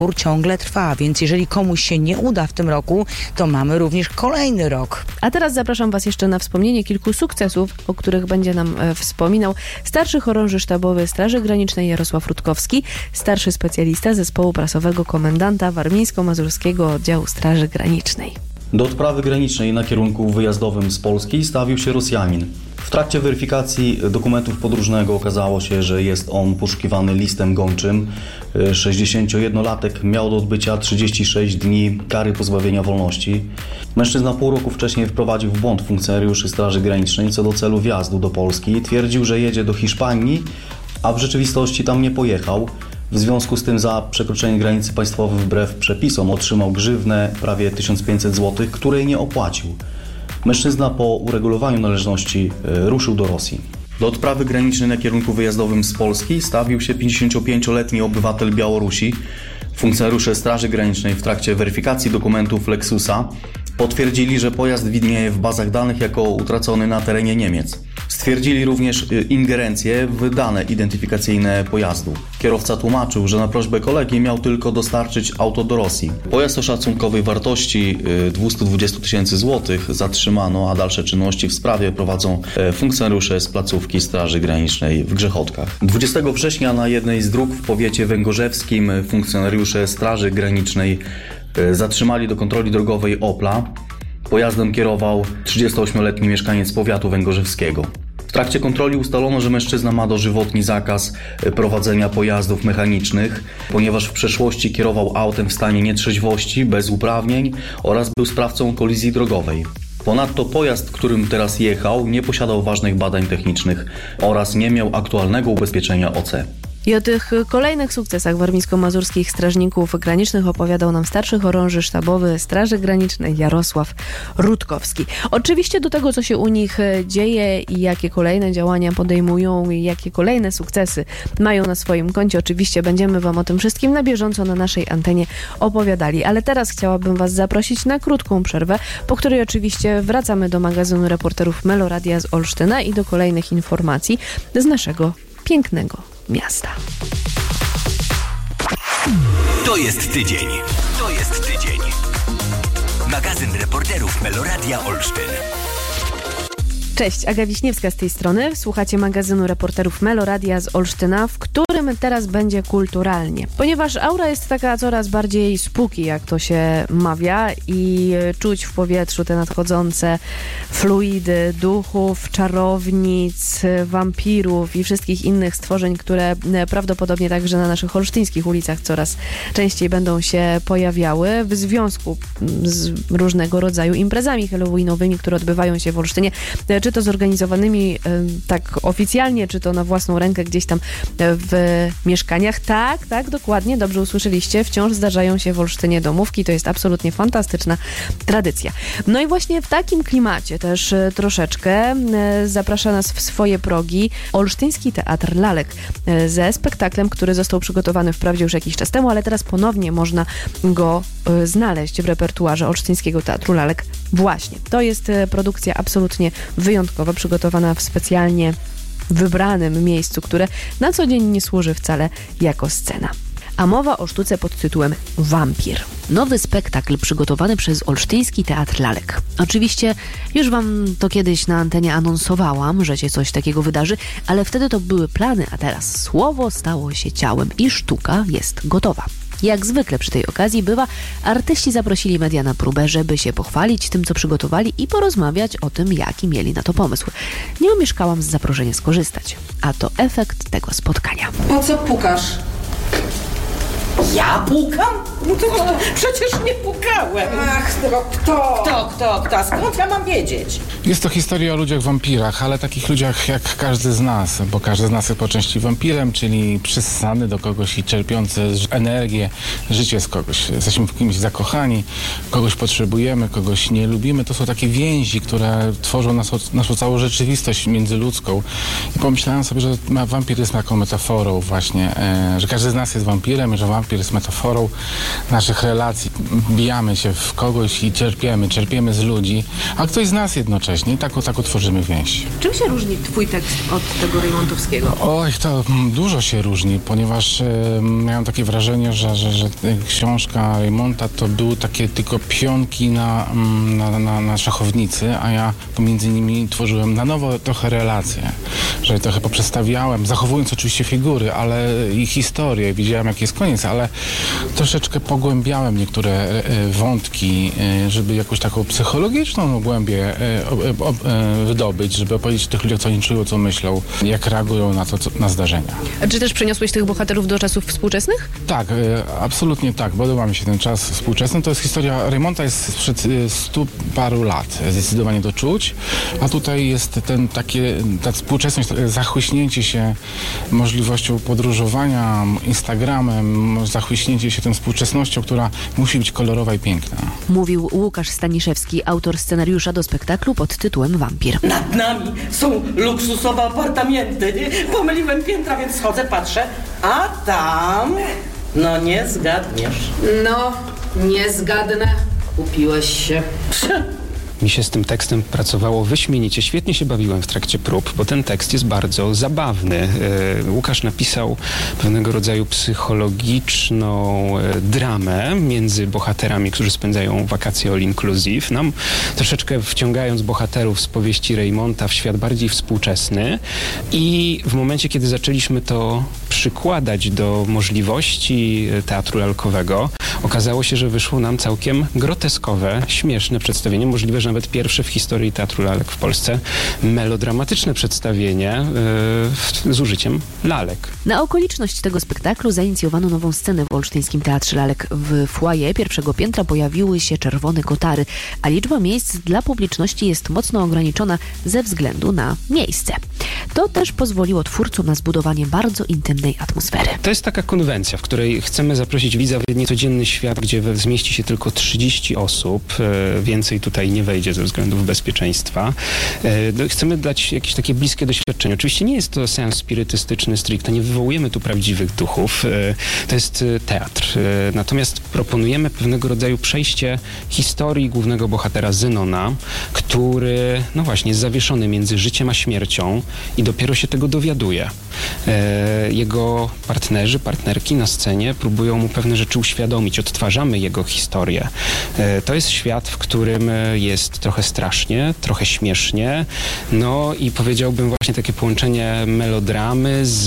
ciągle trwa, więc jeżeli komuś się nie uda w tym roku, to mamy również kolejny rok. A teraz zapraszam Was jeszcze na wspomnienie kilku sukcesów, o których będzie nam wspominał starszy chorąży sztabowy Straży Granicznej Jarosław Rutkowski, starszy specjalista zespołu prasowego komendanta Warmińsko-Mazurskiego Oddziału Straży Granicznej. Do odprawy granicznej na kierunku wyjazdowym z Polski stawił się Rosjanin. W trakcie weryfikacji dokumentów podróżnego okazało się, że jest on poszukiwany listem gończym. 61-latek miał do odbycia 36 dni kary pozbawienia wolności. Mężczyzna pół roku wcześniej wprowadził w błąd funkcjonariuszy Straży Granicznej co do celu wjazdu do Polski. Twierdził, że jedzie do Hiszpanii, a w rzeczywistości tam nie pojechał. W związku z tym za przekroczenie granicy państwowej wbrew przepisom otrzymał grzywnę prawie 1500 zł, której nie opłacił. Mężczyzna po uregulowaniu należności ruszył do Rosji. Do odprawy granicznej na kierunku wyjazdowym z Polski stawił się 55-letni obywatel Białorusi. Funkcjonariusze Straży Granicznej w trakcie weryfikacji dokumentów Lexusa potwierdzili, że pojazd widnieje w bazach danych jako utracony na terenie Niemiec. Stwierdzili również ingerencję w dane identyfikacyjne pojazdu. Kierowca tłumaczył, że na prośbę kolegi miał tylko dostarczyć auto do Rosji. Pojazd o szacunkowej wartości 220 tysięcy złotych zatrzymano, a dalsze czynności w sprawie prowadzą funkcjonariusze z placówki Straży Granicznej w Grzechotkach. 20 września na jednej z dróg w powiecie węgorzewskim funkcjonariusze Straży Granicznej zatrzymali do kontroli drogowej Opla. Pojazdem kierował 38-letni mieszkaniec powiatu węgorzewskiego. W trakcie kontroli ustalono, że mężczyzna ma dożywotni zakaz prowadzenia pojazdów mechanicznych, ponieważ w przeszłości kierował autem w stanie nietrzeźwości, bez uprawnień oraz był sprawcą kolizji drogowej. Ponadto pojazd, którym teraz jechał, nie posiadał ważnych badań technicznych oraz nie miał aktualnego ubezpieczenia OC. I o tych kolejnych sukcesach warmińsko-mazurskich strażników granicznych opowiadał nam starszy chorąży sztabowy Straży Granicznej Jarosław Rutkowski. Oczywiście do tego, co się u nich dzieje i jakie kolejne działania podejmują i jakie kolejne sukcesy mają na swoim koncie, oczywiście będziemy Wam o tym wszystkim na bieżąco na naszej antenie opowiadali. Ale teraz chciałabym Was zaprosić na krótką przerwę, po której oczywiście wracamy do magazynu reporterów Meloradia z Olsztyna i do kolejnych informacji z naszego pięknego miasta. To jest tydzień. Magazyn reporterów Meloradia Olsztyn. Cześć, Aga Wiśniewska z tej strony. Słuchacie magazynu reporterów Meloradia z Olsztyna, w którym teraz będzie kulturalnie. Ponieważ aura jest taka coraz bardziej spooky, jak to się mawia, i czuć w powietrzu te nadchodzące fluidy duchów, czarownic, wampirów i wszystkich innych stworzeń, które prawdopodobnie także na naszych olsztyńskich ulicach coraz częściej będą się pojawiały w związku z różnego rodzaju imprezami halloweenowymi, które odbywają się w Olsztynie, czy to zorganizowanymi tak oficjalnie, czy to na własną rękę gdzieś tam w mieszkaniach. Tak, dokładnie, dobrze usłyszeliście. Wciąż zdarzają się w Olsztynie domówki. To jest absolutnie fantastyczna tradycja. No i właśnie w takim klimacie też troszeczkę zaprasza nas w swoje progi Olsztyński Teatr Lalek ze spektaklem, który został przygotowany wprawdzie już jakiś czas temu, ale teraz ponownie można go znaleźć w repertuarze Olsztyńskiego Teatru Lalek. Właśnie. To jest produkcja absolutnie wyjątkowa, przygotowana w specjalnie wybranym miejscu, które na co dzień nie służy wcale jako scena. A mowa o sztuce pod tytułem Wampir. Nowy spektakl przygotowany przez Olsztyński Teatr Lalek. Oczywiście już Wam to kiedyś na antenie anonsowałam, że się coś takiego wydarzy, ale wtedy to były plany, a teraz słowo stało się ciałem i sztuka jest gotowa. Jak zwykle przy tej okazji bywa, artyści zaprosili media na próbę, żeby się pochwalić tym, co przygotowali i porozmawiać o tym, jaki mieli na to pomysł. Nie omieszkałam z zaproszenia skorzystać, a to efekt tego spotkania. Po co pukasz? Ja pukam? No to Przecież nie pukałem. Ach, no kto? Kto? A skąd ja mam wiedzieć? Jest to historia o ludziach wampirach, ale takich ludziach jak każdy z nas, bo każdy z nas jest po części wampirem, czyli przyssany do kogoś i czerpiący energię, życie z kogoś. Jesteśmy w kimś zakochani, kogoś potrzebujemy, kogoś nie lubimy. To są takie więzi, które tworzą naszą całą rzeczywistość międzyludzką. I pomyślałem sobie, że wampir jest taką metaforą właśnie, że każdy z nas jest wampirem, że wampir jest metaforą naszych relacji. Bijamy się w kogoś i czerpiemy z ludzi, a ktoś z nas jednocześnie i taką tworzymy więź. Czym się różni twój tekst od tego Rejmontowskiego? Oj, to dużo się różni, ponieważ miałem takie wrażenie, że książka Raymonta to były takie tylko pionki na szachownicy, a ja pomiędzy nimi tworzyłem na nowo trochę relacje, że trochę poprzestawiałem, zachowując oczywiście figury, ale i historię, widziałem jaki jest koniec, ale troszeczkę pogłębiałem niektóre wątki, żeby jakąś taką psychologiczną głębię wydobyć, żeby opowiedzieć tych ludziach, co oni czują, co myślą, jak reagują na zdarzenia. A czy też przeniosłeś tych bohaterów do czasów współczesnych? Tak, absolutnie tak. Podoba mi się ten czas współczesny. To jest historia Raymonta jest sprzed 100 paru lat. Zdecydowanie to czuć. A tutaj jest ta współczesność, zachłyśnięcie się możliwością podróżowania, Instagramem, zachłyśnięcie się tą współczesnością, która musi być kolorowa i piękna. Mówił Łukasz Staniszewski, autor scenariusza do spektaklu pod tytułem Wampir. Nad nami są luksusowe apartamenty. Pomyliłem piętra, więc schodzę, patrzę, a tam... No nie zgadniesz. No, nie zgadnę. Kupiłeś się. Mi się z tym tekstem pracowało wyśmienicie. Świetnie się bawiłem w trakcie prób, bo ten tekst jest bardzo zabawny. Łukasz napisał pewnego rodzaju psychologiczną dramę między bohaterami, którzy spędzają wakacje all inclusive. Nam troszeczkę wciągając bohaterów z powieści Raymonta w świat bardziej współczesny. I w momencie, kiedy zaczęliśmy to przykładać do możliwości teatru lalkowego, okazało się, że wyszło nam całkiem groteskowe, śmieszne przedstawienie, możliwe, że nawet pierwsze w historii teatru lalek w Polsce, melodramatyczne przedstawienie z użyciem lalek. Na okoliczność tego spektaklu zainicjowano nową scenę w Olsztyńskim Teatrze Lalek. W foyer pierwszego piętra pojawiły się czerwone kotary, a liczba miejsc dla publiczności jest mocno ograniczona ze względu na miejsce. To też pozwoliło twórcom na zbudowanie bardzo intymnej atmosfery. To jest taka konwencja, w której chcemy zaprosić widza w niecodzienny świat, gdzie zmieści się tylko 30 osób. Więcej tutaj nie wejdzie ze względów bezpieczeństwa. Chcemy dać jakieś takie bliskie doświadczenie. Oczywiście nie jest to seans spirytystyczny stricte, nie wywołujemy tu prawdziwych duchów. To jest teatr. Natomiast proponujemy pewnego rodzaju przejście historii głównego bohatera Zenona, który, no właśnie, jest zawieszony między życiem a śmiercią i dopiero się tego dowiaduje. Jego partnerki na scenie próbują mu pewne rzeczy uświadomić, odtwarzamy jego historię. To jest świat, w którym jest trochę strasznie, trochę śmiesznie, no i powiedziałbym właśnie takie połączenie melodramy z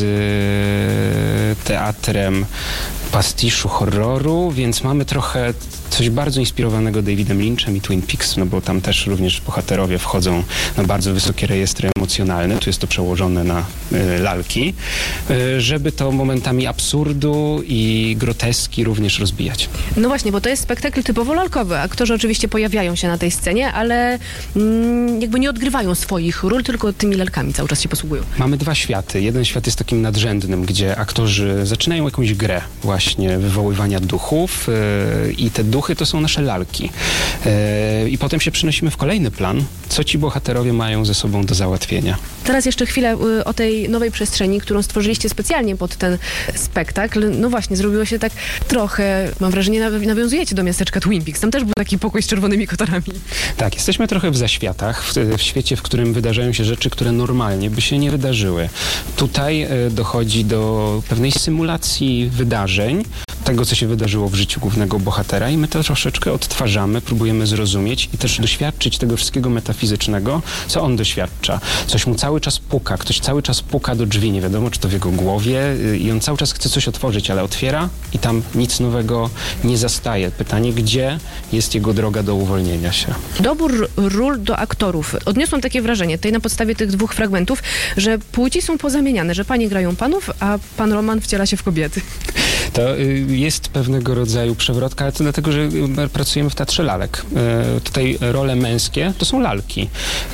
teatrem pastiszu horroru, więc mamy trochę coś bardzo inspirowanego Davidem Lynchem i Twin Peaks, no bo tam też również bohaterowie wchodzą na bardzo wysokie rejestry emocjonalne, tu jest to przełożone na lalki, żeby to momentami absurdu i groteski również rozbijać. No właśnie, bo to jest spektakl typowo lalkowy. Aktorzy oczywiście pojawiają się na tej scenie, ale jakby nie odgrywają swoich ról, tylko tymi lalkami cały czas się posługują. Mamy dwa światy. Jeden świat jest takim nadrzędnym, gdzie aktorzy zaczynają jakąś grę właśnie wywoływania duchów i te duchy to są nasze lalki. I potem się przenosimy w kolejny plan, co ci bohaterowie mają ze sobą do załatwienia. Teraz jeszcze chwilę o tej nowej przestrzeni, którą stworzyliście specjalnie pod ten spektakl. No właśnie, zrobiło się tak trochę, mam wrażenie, nawiązujecie do miasteczka Twin Peaks. Tam też był taki pokój z czerwonymi kotarami. Tak, jesteśmy trochę w zaświatach, w świecie, w którym wydarzają się rzeczy, które normalnie by się nie wydarzyły. Tutaj dochodzi do pewnej symulacji wydarzeń, tego, co się wydarzyło w życiu głównego bohatera i my to troszeczkę odtwarzamy, próbujemy zrozumieć i też doświadczyć tego wszystkiego metafizycznego, co on doświadcza. Coś mu cały czas puka, ktoś cały czas puka do drzwi, nie wiadomo, czy to w jego głowie i on cały czas chce coś otworzyć, ale otwiera i tam nic nowego nie zastaje. Pytanie, gdzie jest jego droga do uwolnienia się? Dobór ról do aktorów. Odniosłam takie wrażenie tutaj na podstawie tych dwóch fragmentów, że płci są pozamieniane, że panie grają panów, a pan Roman wciela się w kobiety. To jest pewnego rodzaju przewrotka, ale to dlatego, że pracujemy w teatrze lalek. Tutaj role męskie to są lalki.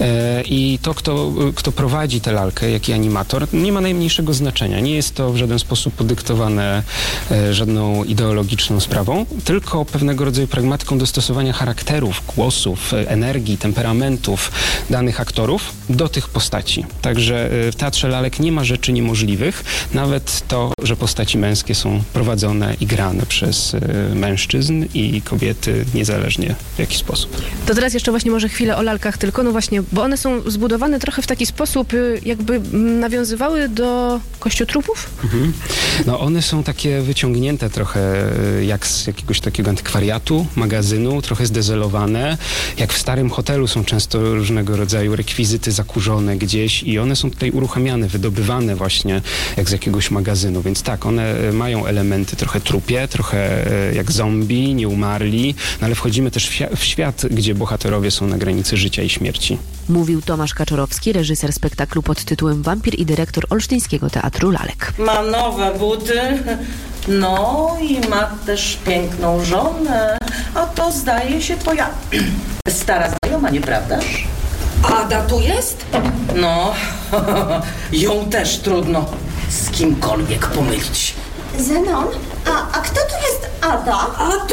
I to, kto prowadzi tę lalkę, jaki animator, nie ma najmniejszego znaczenia. Nie jest to w żaden sposób podyktowane żadną ideologiczną sprawą, tylko pewnego rodzaju pragmatyką dostosowania charakterów, głosów, energii, temperamentów danych aktorów do tych postaci. Także w teatrze lalek nie ma rzeczy niemożliwych. Nawet to, że postaci męskie są prowadzone prowadzone i grane przez mężczyzn i kobiety, niezależnie w jaki sposób. To teraz jeszcze właśnie może chwilę o lalkach tylko, no właśnie, bo one są zbudowane trochę w taki sposób, jakby nawiązywały do kościotrupów? Mhm. No one są takie wyciągnięte trochę jak z jakiegoś takiego antykwariatu, magazynu, trochę zdezelowane. Jak w starym hotelu są często różnego rodzaju rekwizyty zakurzone gdzieś i one są tutaj uruchamiane, wydobywane właśnie jak z jakiegoś magazynu, więc tak, one mają elementy trochę trupie, trochę jak zombie, nieumarli, no ale wchodzimy też w świat, gdzie bohaterowie są na granicy życia i śmierci. Mówił Tomasz Kaczorowski, reżyser spektaklu pod tytułem Wampir i dyrektor Olsztyńskiego Teatru Lalek. Ma nowe buty, no i ma też piękną żonę, a to zdaje się twoja stara znajoma, nieprawdaż? Ada tu jest? No, ją też trudno z kimkolwiek pomylić. Zenon? A kto tu jest Ada? A to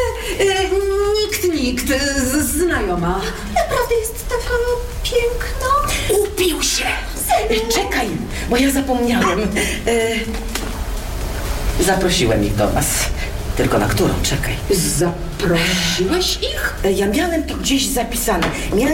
nikt, znajoma. Naprawdę jest taka piękna. Upił się! Czekaj, bo ja zapomniałem. Zaprosiłem ich do was. Tylko na którą? Czekaj. Zaprosiłeś ich? Ja miałem to gdzieś zapisane.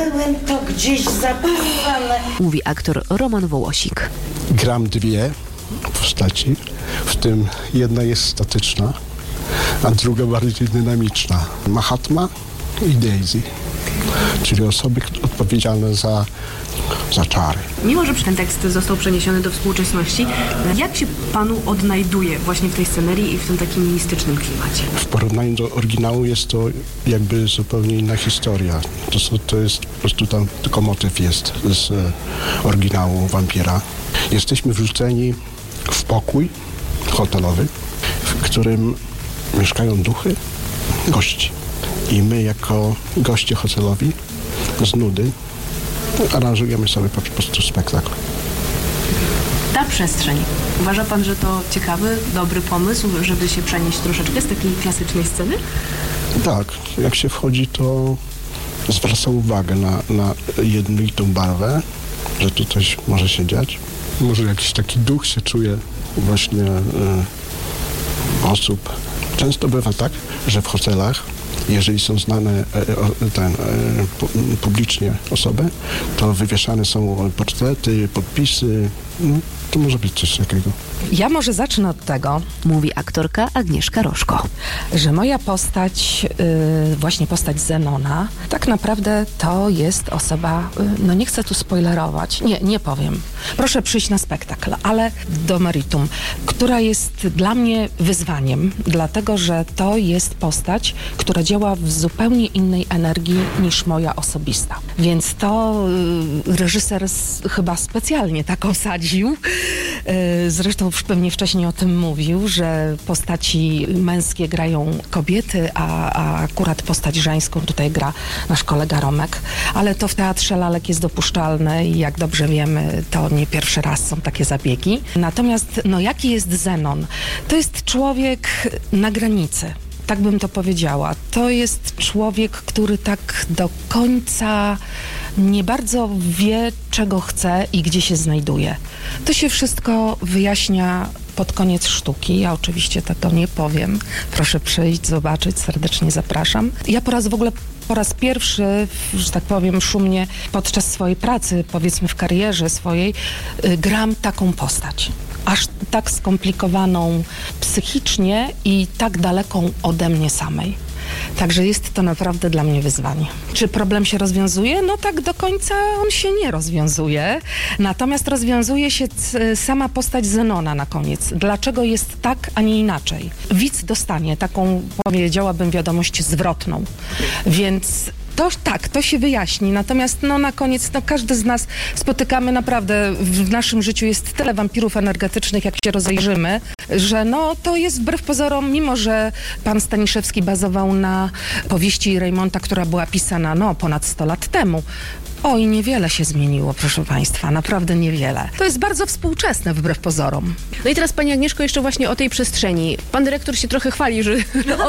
Mówi aktor Roman Wołosik. Gram dwie postaci, w tym jedna jest statyczna, a druga bardziej dynamiczna. Mahatma i Daisy, czyli osoby odpowiedzialne za czary. Mimo że ten tekst został przeniesiony do współczesności, jak się panu odnajduje właśnie w tej scenerii i w tym takim mistycznym klimacie? W porównaniu do oryginału jest to jakby zupełnie inna historia. To jest po prostu tam tylko motyw jest z oryginału Wampira. Jesteśmy wrzuceni w pokój hotelowy, w którym mieszkają duchy gości. I my jako goście hotelowi z nudy aranżujemy sobie po prostu spektakl. Ta przestrzeń. Uważa pan, że to ciekawy, dobry pomysł, żeby się przenieść troszeczkę z takiej klasycznej sceny? Tak, jak się wchodzi, to zwraca uwagę na jednolitą barwę, że tu coś może się dziać. Może jakiś taki duch się czuje właśnie osób. Często bywa tak, że w hotelach, jeżeli są znane publicznie osoby, to wywieszane są portrety, podpisy. No, to może być coś takiego. Ja może zacznę od tego, mówi aktorka Agnieszka Roszko, że moja postać, właśnie postać Zenona, tak naprawdę to jest osoba, no nie chcę tu spoilerować, nie powiem. Proszę przyjść na spektakl, ale do meritum, która jest dla mnie wyzwaniem, dlatego że to jest postać, która działa w zupełnie innej energii niż moja osobista. Więc to reżyser chyba specjalnie tak osadził. Zresztą już pewnie wcześniej o tym mówił, że postaci męskie grają kobiety, a akurat postać żeńską tutaj gra nasz kolega Romek. Ale to w Teatrze Lalek jest dopuszczalne i jak dobrze wiemy, to nie pierwszy raz są takie zabiegi. Natomiast, no jaki jest Zenon? To jest człowiek na granicy. Tak bym to powiedziała. To jest człowiek, który tak do końca nie bardzo wie, czego chce i gdzie się znajduje. To się wszystko wyjaśnia pod koniec sztuki. Ja oczywiście to nie powiem. Proszę przyjść, zobaczyć, serdecznie zapraszam. Ja po raz pierwszy, że tak powiem szumnie, podczas swojej pracy, powiedzmy w karierze swojej, gram taką postać. Aż tak skomplikowaną psychicznie i tak daleką ode mnie samej. Także jest to naprawdę dla mnie wyzwanie. Czy problem się rozwiązuje? No tak do końca on się nie rozwiązuje. Natomiast rozwiązuje się sama postać Zenona na koniec. Dlaczego jest tak, a nie inaczej? Widz dostanie taką, powiedziałabym, wiadomość zwrotną. Więc to się wyjaśni. Natomiast na koniec każdy z nas spotykamy naprawdę, w naszym życiu jest tyle wampirów energetycznych, jak się rozejrzymy, że to jest wbrew pozorom, mimo że pan Staniszewski bazował na powieści Reymonta, która była pisana ponad 100 lat temu. Oj, niewiele się zmieniło, proszę państwa, naprawdę niewiele. To jest bardzo współczesne, wbrew pozorom. No i teraz, pani Agnieszko, jeszcze właśnie o tej przestrzeni. Pan dyrektor się trochę chwali, że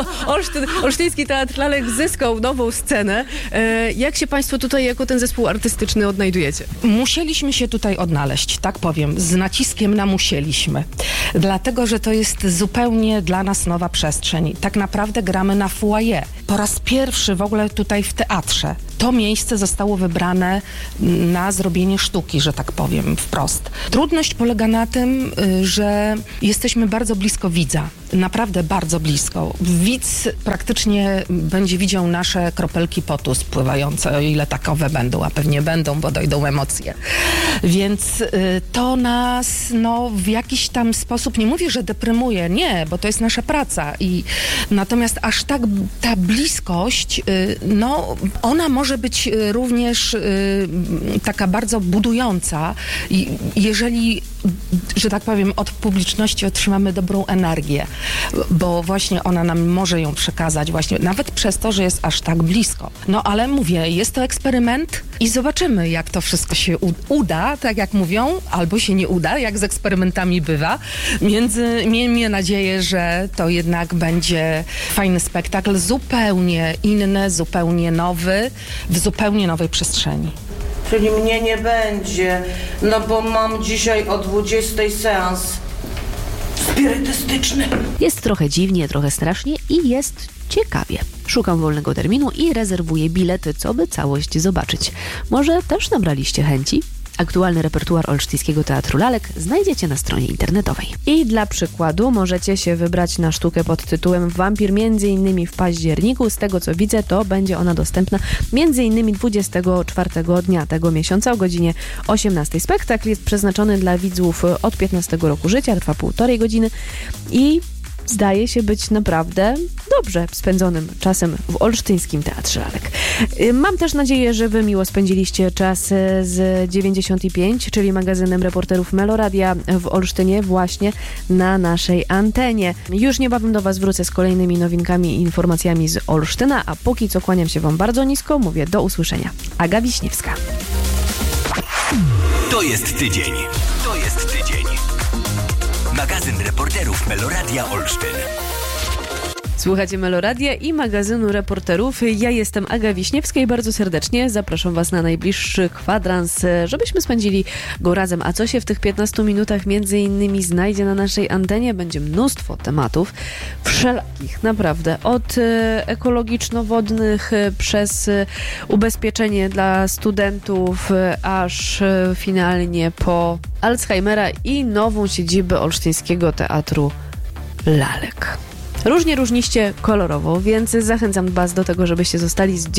Olsztyński Teatr Lalek zyskał nową scenę. Jak się państwo tutaj jako ten zespół artystyczny odnajdujecie? Musieliśmy się tutaj odnaleźć, tak powiem, z naciskiem na musieliśmy. Dlatego, że że to jest zupełnie dla nas nowa przestrzeń. Tak naprawdę gramy na foyer. Po raz pierwszy w ogóle tutaj w teatrze. To miejsce zostało wybrane na zrobienie sztuki, że tak powiem wprost. Trudność polega na tym, że jesteśmy bardzo blisko widza. Naprawdę bardzo blisko. Widz praktycznie będzie widział nasze kropelki potu spływające, o ile takowe będą, a pewnie będą, bo dojdą emocje. Więc to nas w jakiś tam sposób, nie mówię, że deprymuje, nie, bo to jest nasza praca. Natomiast aż tak ta bliskość, ona może być również taka bardzo budująca, jeżeli, że tak powiem, od publiczności otrzymamy dobrą energię, bo właśnie ona nam może ją przekazać właśnie, nawet przez to, że jest aż tak blisko. Ale mówię, jest to eksperyment i zobaczymy, jak to wszystko się uda, tak jak mówią, albo się nie uda, jak z eksperymentami bywa. Miejmy nadzieję, że to jednak będzie fajny spektakl, zupełnie inny, zupełnie nowy, w zupełnie nowej przestrzeni. Czyli mnie nie będzie, bo mam dzisiaj o 20:00 seans spirytystyczny. Jest trochę dziwnie, trochę strasznie i jest ciekawie. Szukam wolnego terminu i rezerwuję bilety, co by całość zobaczyć. Może też nabraliście chęci? Aktualny repertuar Olsztyńskiego Teatru Lalek znajdziecie na stronie internetowej. I dla przykładu możecie się wybrać na sztukę pod tytułem Wampir m.in. w październiku. Z tego co widzę, to będzie ona dostępna m.in. 24 dnia tego miesiąca o godzinie 18. Spektakl jest przeznaczony dla widzów od 15 roku życia, trwa 1,5 godziny i zdaje się być naprawdę dobrze spędzonym czasem w Olsztyńskim Teatrze Lalek. Mam też nadzieję, że wy miło spędziliście czas z 95, czyli magazynem reporterów Meloradia w Olsztynie, właśnie na naszej antenie. Już niebawem do was wrócę z kolejnymi nowinkami i informacjami z Olsztyna, a póki co kłaniam się wam bardzo nisko, mówię do usłyszenia. Aga Wiśniewska. To jest tydzień. To jest tydzień. Magazyn reporterów Meloradia Olsztyn. Słuchacie Meloradia i magazynu reporterów. Ja jestem Aga Wiśniewska i bardzo serdecznie zapraszam was na najbliższy kwadrans, żebyśmy spędzili go razem. A co się w tych 15 minutach między innymi znajdzie na naszej antenie? Będzie mnóstwo tematów, wszelakich naprawdę. Od ekologiczno-wodnych przez ubezpieczenie dla studentów, aż finalnie po Alzheimera i nową siedzibę Olsztyńskiego Teatru Lalek. Różniście kolorowo, więc zachęcam was do tego, żebyście zostali z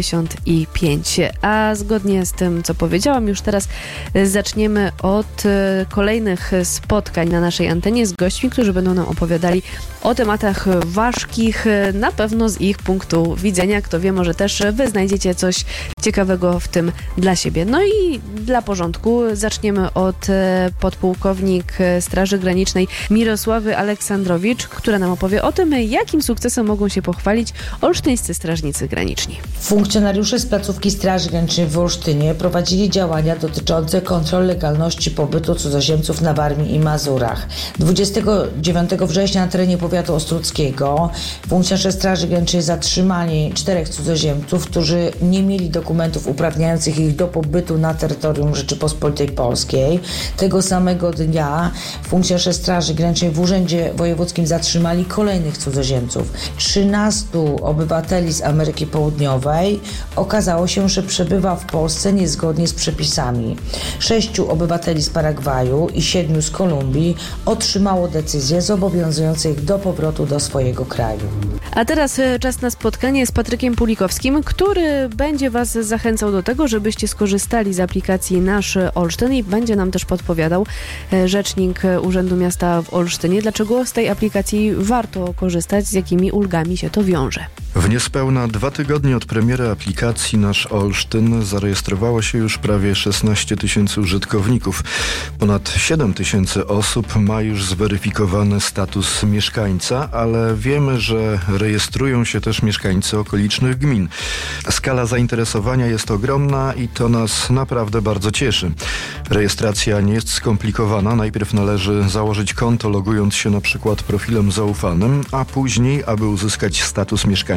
95. A zgodnie z tym, co powiedziałam, już teraz zaczniemy od kolejnych spotkań na naszej antenie z gośćmi, którzy będą nam opowiadali o tematach ważkich, na pewno z ich punktu widzenia. Kto wie, może też wy znajdziecie coś ciekawego w tym dla siebie. No i dla porządku zaczniemy od podpułkownik Straży Granicznej Mirosławy Aleksandrowicz, która nam opowie o tym, jakim sukcesem mogą się pochwalić olsztyńscy strażnicy graniczni. Funkcjonariusze z placówki Straży Granicznej w Olsztynie prowadzili działania dotyczące kontroli legalności pobytu cudzoziemców na Warmii i Mazurach. 29 września na terenie powiatu ostródzkiego funkcjonariusze Straży Granicznej zatrzymali 4 cudzoziemców, którzy nie mieli dokumentów uprawniających ich do pobytu na terytorium Rzeczypospolitej Polskiej. Tego samego dnia funkcjonariusze Straży Granicznej w Urzędzie Wojewódzkim zatrzymali kolejnych cudzoziemców. 13 obywateli z Ameryki Południowej okazało się, że przebywa w Polsce niezgodnie z przepisami. 6 obywateli z Paragwaju i 7 z Kolumbii otrzymało decyzje zobowiązujące ich do powrotu do swojego kraju. A teraz czas na spotkanie z Patrykiem Pulikowskim, który będzie was zachęcał do tego, żebyście skorzystali z aplikacji Nasz Olsztyn i będzie nam też podpowiadał rzecznik Urzędu Miasta w Olsztynie, dlaczego z tej aplikacji warto korzystać, z jakimi ulgami się to wiąże. W niespełna 2 tygodnie od premiery aplikacji Nasz Olsztyn zarejestrowało się już prawie 16 000 użytkowników. Ponad 7 000 osób ma już zweryfikowany status mieszkańca, ale wiemy, że rejestrują się też mieszkańcy okolicznych gmin. Skala zainteresowania jest ogromna i to nas naprawdę bardzo cieszy. Rejestracja nie jest skomplikowana. Najpierw należy założyć konto, logując się na przykład profilem zaufanym, a później, aby uzyskać status mieszkańca,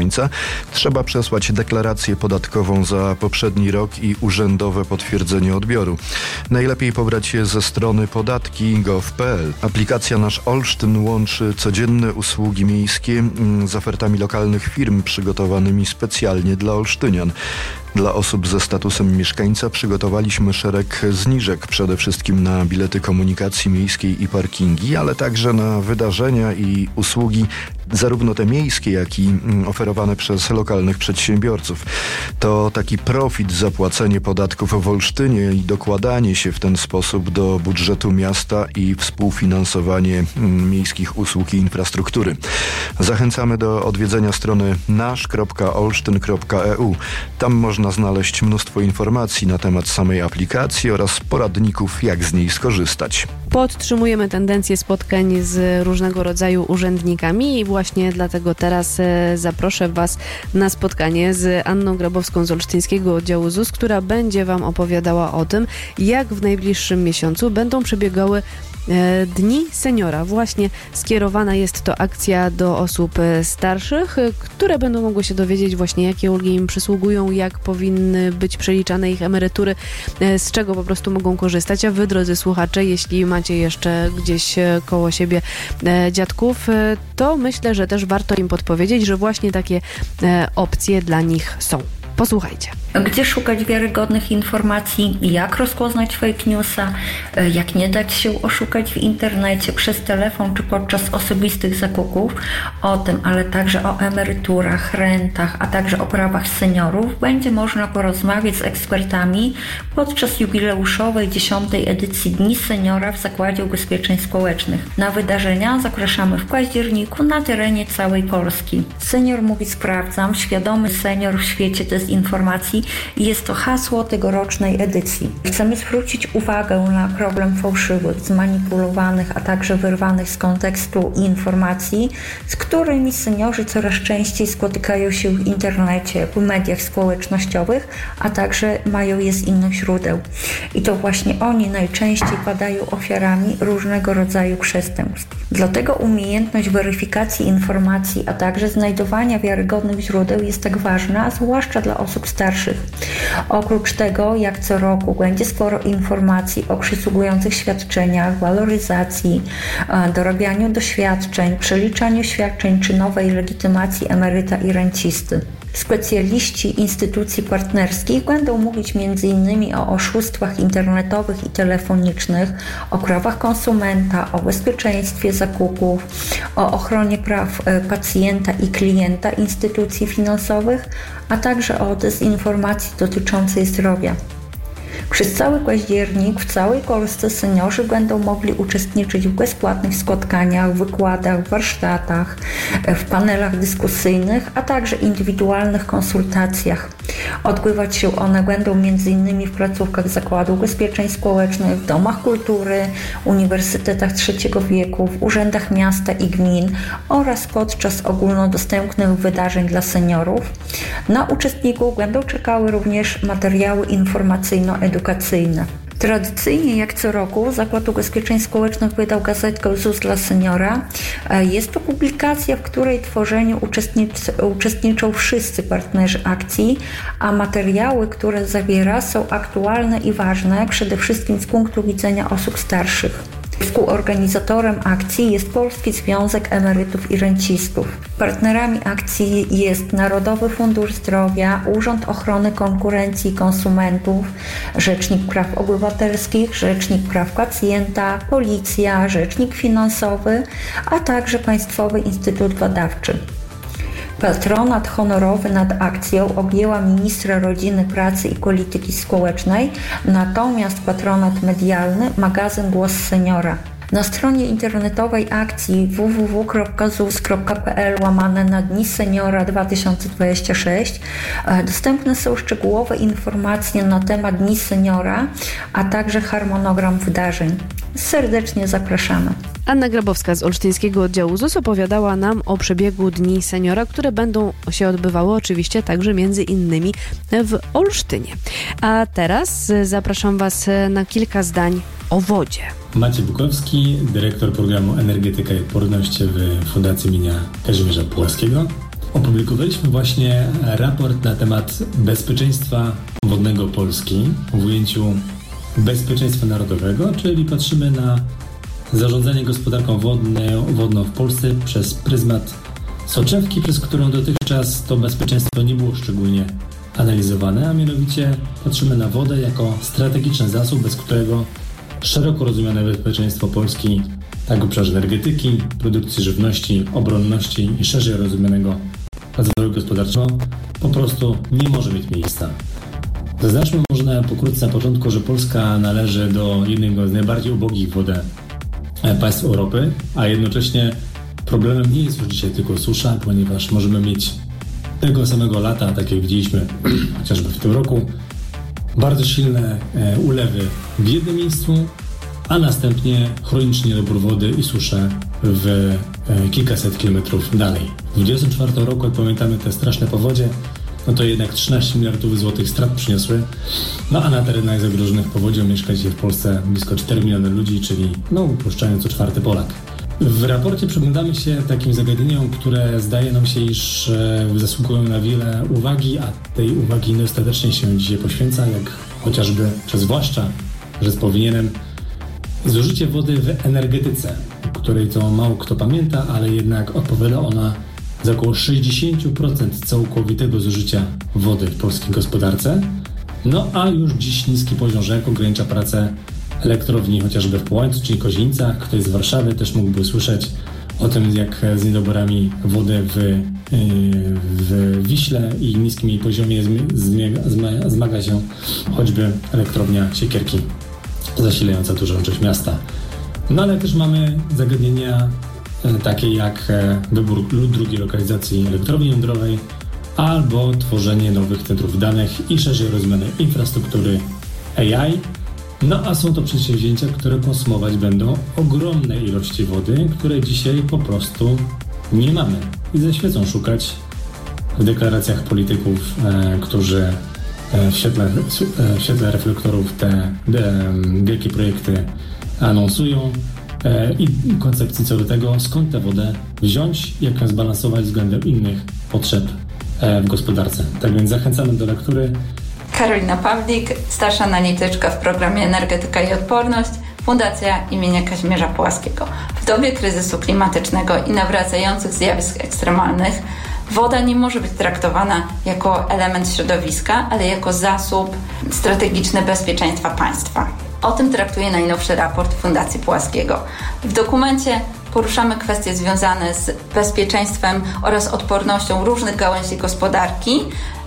mieszkańca, trzeba przesłać deklarację podatkową za poprzedni rok i urzędowe potwierdzenie odbioru. Najlepiej pobrać je ze strony podatki.gov.pl. Aplikacja Nasz Olsztyn łączy codzienne usługi miejskie z ofertami lokalnych firm przygotowanymi specjalnie dla olsztynian. Dla osób ze statusem mieszkańca przygotowaliśmy szereg zniżek, przede wszystkim na bilety komunikacji miejskiej i parkingi, ale także na wydarzenia i usługi zarówno te miejskie, jak i oferowane przez lokalnych przedsiębiorców. To taki profit za płacenie podatków w Olsztynie i dokładanie się w ten sposób do budżetu miasta i współfinansowanie miejskich usług i infrastruktury. Zachęcamy do odwiedzenia strony nasz.olsztyn.eu. Tam można znaleźć mnóstwo informacji na temat samej aplikacji oraz poradników, jak z niej skorzystać. Podtrzymujemy tendencję spotkań z różnego rodzaju urzędnikami i właśnie dlatego teraz zaproszę Was na spotkanie z Anną Grabowską z Olsztyńskiego Oddziału ZUS, która będzie Wam opowiadała o tym, jak w najbliższym miesiącu będą przebiegały Dni Seniora. Właśnie skierowana jest to akcja do osób starszych, które będą mogły się dowiedzieć właśnie, jakie ulgi im przysługują, jak powinny być przeliczane ich emerytury, z czego po prostu mogą korzystać. A Wy, drodzy słuchacze, jeśli macie jeszcze gdzieś koło siebie dziadków, to myślę, że też warto im podpowiedzieć, że właśnie takie opcje dla nich są. Posłuchajcie. Gdzie szukać wiarygodnych informacji, jak rozpoznać fake newsa, jak nie dać się oszukać w internecie, przez telefon czy podczas osobistych zakupów. O tym, ale także o emeryturach, rentach, a także o prawach seniorów będzie można porozmawiać z ekspertami podczas jubileuszowej 10. edycji Dni Seniora w Zakładzie Ubezpieczeń Społecznych. Na wydarzenia zapraszamy w październiku na terenie całej Polski. Senior mówi sprawdzam, świadomy senior w świecie dezinformacji jest to hasło tegorocznej edycji. Chcemy zwrócić uwagę na problem fałszywych, zmanipulowanych, a także wyrwanych z kontekstu informacji, z którymi seniorzy coraz częściej spotykają się w internecie, w mediach społecznościowych, a także mają je z innych źródeł. I to właśnie oni najczęściej padają ofiarami różnego rodzaju przestępstw. Dlatego umiejętność weryfikacji informacji, a także znajdowania wiarygodnych źródeł jest tak ważna, zwłaszcza dla osób starszych. Oprócz tego, jak co roku, będzie sporo informacji o przysługujących świadczeniach, waloryzacji, dorabianiu doświadczeń, przeliczaniu świadczeń czy nowej legitymacji emeryta i rencisty. Specjaliści instytucji partnerskich będą mówić m.in. o oszustwach internetowych i telefonicznych, o prawach konsumenta, o bezpieczeństwie zakupów, o ochronie praw pacjenta i klienta instytucji finansowych, a także o dezinformacji dotyczącej zdrowia. Przez cały październik w całej Polsce seniorzy będą mogli uczestniczyć w bezpłatnych spotkaniach, wykładach, warsztatach, w panelach dyskusyjnych, a także indywidualnych konsultacjach. Odbywać się one będą m.in. w placówkach Zakładu Ubezpieczeń Społecznych, w domach kultury, uniwersytetach trzeciego wieku, w urzędach miasta i gmin oraz podczas ogólnodostępnych wydarzeń dla seniorów. Na uczestników będą czekały również materiały informacyjno-edukacyjne. Tradycyjnie, jak co roku, Zakład Ubezpieczeń Społecznych wydał gazetkę ZUS dla seniora. Jest to publikacja, w której tworzeniu uczestniczą wszyscy partnerzy akcji, a materiały, które zawiera, są aktualne i ważne, przede wszystkim z punktu widzenia osób starszych. Współorganizatorem akcji jest Polski Związek Emerytów i Rencistów. Partnerami akcji jest Narodowy Fundusz Zdrowia, Urząd Ochrony Konkurencji i Konsumentów, Rzecznik Praw Obywatelskich, Rzecznik Praw Pacjenta, Policja, Rzecznik Finansowy, a także Państwowy Instytut Badawczy. Patronat honorowy nad akcją objęła ministra rodziny, pracy i polityki społecznej, natomiast patronat medialny magazyn Głos Seniora. Na stronie internetowej akcji www.zus.pl/Dni Seniora 2026 dostępne są szczegółowe informacje na temat Dni Seniora, a także harmonogram wydarzeń. Serdecznie zapraszamy. Anna Grabowska z Olsztyńskiego Oddziału ZUS opowiadała nam o przebiegu Dni Seniora, które będą się odbywały oczywiście także między innymi w Olsztynie. A teraz zapraszam Was na kilka zdań o wodzie. Maciej Bukowski, dyrektor programu Energetyka i Odporność w Fundacji imienia Kazimierza Puławskiego. Opublikowaliśmy właśnie raport na temat bezpieczeństwa wodnego Polski w ujęciu bezpieczeństwa narodowego, czyli patrzymy na zarządzanie gospodarką wodną w Polsce przez pryzmat soczewki, przez którą dotychczas to bezpieczeństwo nie było szczególnie analizowane, a mianowicie patrzymy na wodę jako strategiczny zasób, bez którego szeroko rozumiane bezpieczeństwo Polski, tak w obszarze energetyki, produkcji żywności, obronności i szerzej rozumianego rozwoju gospodarczego po prostu nie może mieć miejsca. Zaznaczmy może pokrótce na początku, że Polska należy do jednego z najbardziej ubogich w wodę państw Europy, a jednocześnie problemem nie jest już dzisiaj tylko susza, ponieważ możemy mieć tego samego lata, tak jak widzieliśmy chociażby w tym roku, bardzo silne ulewy w jednym miejscu, a następnie chroniczny niedobór wody i susze w kilkaset kilometrów dalej. W 2024 roku, jak pamiętamy te straszne powodzie, no to jednak 13 miliardów złotych strat przyniosły, no a na terenach zagrożonych powodzią mieszka dzisiaj w Polsce blisko 4 miliony ludzi, czyli uproszczając co 4 Polak. W raporcie przyglądamy się takim zagadnieniom, które zdaje nam się, iż zasługują na wiele uwagi, a tej uwagi niedostatecznie się dzisiaj poświęca, jak chociażby, czy zwłaszcza, że powinienem, zużycie wody w energetyce, której to mało kto pamięta, ale jednak odpowiada ona za około 60% całkowitego zużycia wody w polskiej gospodarce. No a już dziś niski poziom rzek ogranicza pracę elektrowni chociażby w Połańcu czy Kozińcach. Ktoś z Warszawy też mógłby słyszeć o tym, jak z niedoborami wody w Wiśle i niskim jej poziomie zmaga się choćby elektrownia Siekierki zasilająca dużą część miasta. No ale też mamy zagadnienia takie jak wybór drugiej lokalizacji elektrowni jądrowej albo tworzenie nowych centrów danych i szerzej rozumianej infrastruktury AI. No a są to przedsięwzięcia, które konsumować będą ogromne ilości wody, które dzisiaj po prostu nie mamy. I ze świecą szukać w deklaracjach polityków, którzy w świetle reflektorów te wielkie projekty anonsują i koncepcji co do tego, skąd tę wodę wziąć, jak ją zbalansować względem innych potrzeb w gospodarce. Tak więc zachęcamy do lektury. Karolina Pawlik, starsza analityczka w programie Energetyka i Odporność, Fundacja imienia Kazimierza Pułaskiego. W dobie kryzysu klimatycznego i nawracających zjawisk ekstremalnych woda nie może być traktowana jako element środowiska, ale jako zasób strategiczny bezpieczeństwa państwa. O tym traktuje najnowszy raport Fundacji Pułaskiego. W dokumencie poruszamy kwestie związane z bezpieczeństwem oraz odpornością różnych gałęzi gospodarki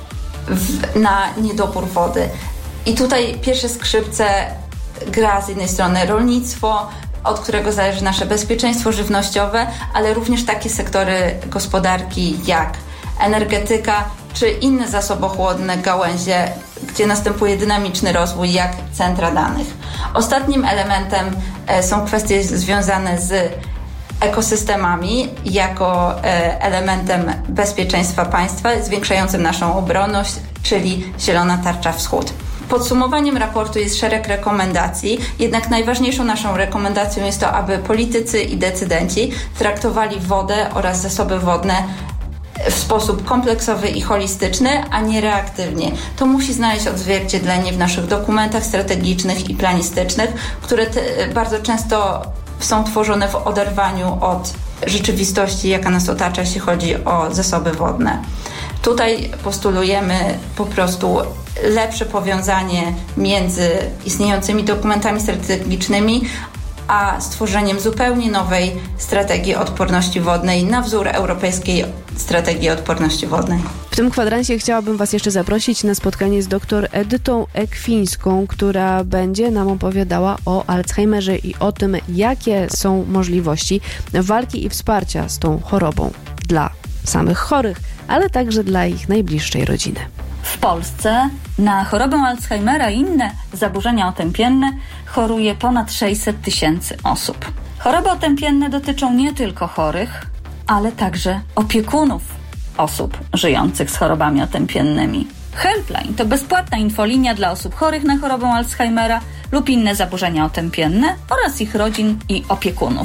na niedobór wody. I tutaj pierwsze skrzypce gra z jednej strony rolnictwo, od którego zależy nasze bezpieczeństwo żywnościowe, ale również takie sektory gospodarki jak energetyka czy inne zasobochłonne gałęzie, gdzie następuje dynamiczny rozwój, jak centra danych. Ostatnim elementem są kwestie związane z ekosystemami jako elementem bezpieczeństwa państwa, zwiększającym naszą obronność, czyli Zielona Tarcza Wschód. Podsumowaniem raportu jest szereg rekomendacji, jednak najważniejszą naszą rekomendacją jest to, aby politycy i decydenci traktowali wodę oraz zasoby wodne w sposób kompleksowy i holistyczny, a nie reaktywnie. To musi znaleźć odzwierciedlenie w naszych dokumentach strategicznych i planistycznych, które bardzo często są tworzone w oderwaniu od rzeczywistości, jaka nas otacza, jeśli chodzi o zasoby wodne. Tutaj postulujemy po prostu lepsze powiązanie między istniejącymi dokumentami strategicznymi a stworzeniem zupełnie nowej strategii odporności wodnej na wzór europejskiej strategii odporności wodnej. W tym kwadransie chciałabym Was jeszcze zaprosić na spotkanie z dr Edytą Ekwińską, która będzie nam opowiadała o Alzheimerze i o tym, jakie są możliwości walki i wsparcia z tą chorobą dla samych chorych, ale także dla ich najbliższej rodziny. W Polsce na chorobę Alzheimera i inne zaburzenia otępienne choruje ponad 600 000 osób. Choroby otępienne dotyczą nie tylko chorych, ale także opiekunów osób żyjących z chorobami otępiennymi. Helpline to bezpłatna infolinia dla osób chorych na chorobę Alzheimera lub inne zaburzenia otępienne oraz ich rodzin i opiekunów.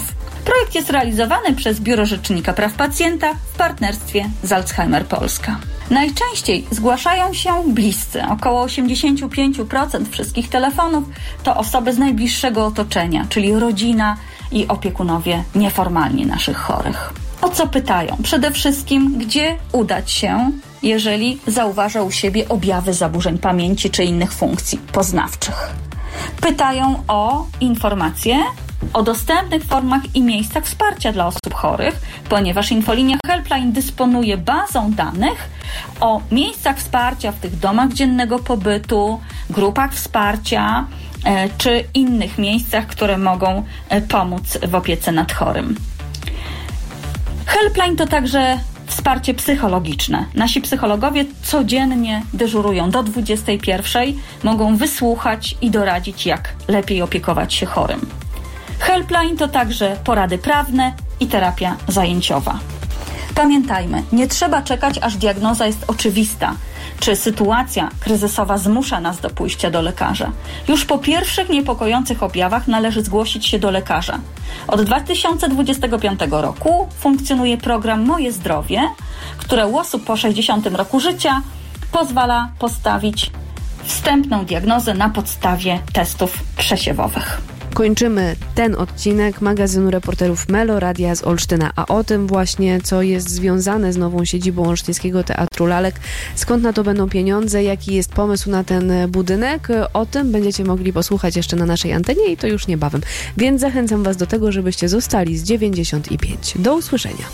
Projekt jest realizowany przez Biuro Rzecznika Praw Pacjenta w partnerstwie z Alzheimer Polska. Najczęściej zgłaszają się bliscy. Około 85% wszystkich telefonów to osoby z najbliższego otoczenia, czyli rodzina i opiekunowie nieformalni naszych chorych. O co pytają? Przede wszystkim, gdzie udać się, jeżeli zauważa u siebie objawy zaburzeń pamięci czy innych funkcji poznawczych. Pytają o informacje o dostępnych formach i miejscach wsparcia dla osób chorych, ponieważ Infolinia Helpline dysponuje bazą danych o miejscach wsparcia w tych domach dziennego pobytu, grupach wsparcia czy innych miejscach, które mogą pomóc w opiece nad chorym. Helpline to także wsparcie psychologiczne. Nasi psychologowie codziennie dyżurują do 21:00, mogą wysłuchać i doradzić, jak lepiej opiekować się chorym. Helpline to także porady prawne i terapia zajęciowa. Pamiętajmy, nie trzeba czekać, aż diagnoza jest oczywista, czy sytuacja kryzysowa zmusza nas do pójścia do lekarza. Już po pierwszych niepokojących objawach należy zgłosić się do lekarza. Od 2025 roku funkcjonuje program Moje Zdrowie, które u osób po 60 roku życia pozwala postawić wstępną diagnozę na podstawie testów przesiewowych. Kończymy ten odcinek magazynu reporterów Meloradia z Olsztyna, a o tym właśnie, co jest związane z nową siedzibą Olsztyńskiego Teatru Lalek, skąd na to będą pieniądze, jaki jest pomysł na ten budynek, o tym będziecie mogli posłuchać jeszcze na naszej antenie i to już niebawem. Więc zachęcam Was do tego, żebyście zostali z 95. Do usłyszenia.